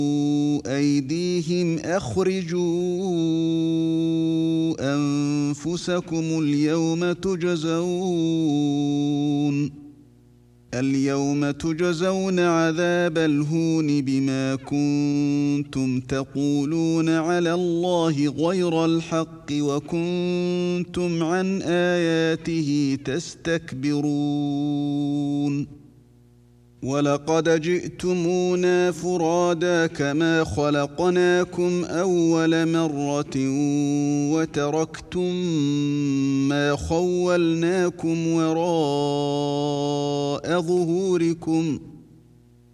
أيديهم أخرجوا أنفسكم اليوم تجزون عذاب الهون بما كنتم تقولون على الله غير الحق وكنتم عن آياته تستكبرون ولقد جئتمونا فرادا كما خلقناكم أول مرة وتركتم ما خولناكم وراء ظهوركم